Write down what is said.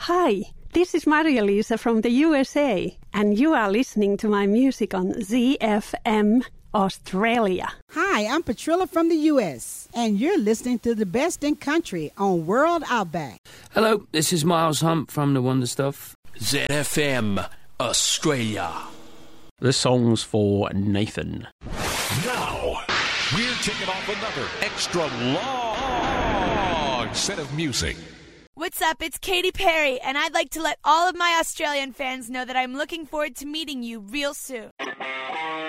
Hi, this is Maria-Lisa from the USA, and you are listening to my music on ZFM Australia. Hi, I'm Patrilla from the US, and you're listening to the best in country on World Outback. Hello, this is Miles Hump from The Wonder Stuff. ZFM Australia. This song's for Nathan. Now, we're kicking off another extra long set of music. What's up? It's Katy Perry, and I'd like to let all of my Australian fans know that I'm looking forward to meeting you real soon.